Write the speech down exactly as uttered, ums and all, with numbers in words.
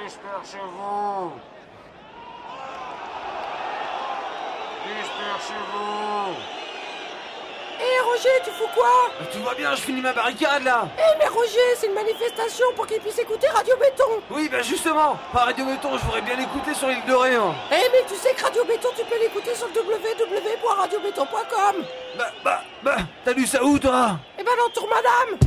Dispersez-vous. Dispersez-vous. Hé Roger, tu fous quoi? Bah, tout va bien, je finis ma barricade là. Eh mais Roger, c'est une manifestation pour qu'ils puissent écouter Radio Béton. Oui, bah justement, par Radio Béton, je voudrais bien l'écouter sur l'île de Réun. Eh mais tu sais que Radio Béton, tu peux l'écouter sur w w w point radio béton point com. Bah, bah, bah, t'as lu ça où toi? Eh ben dans Tour Madame.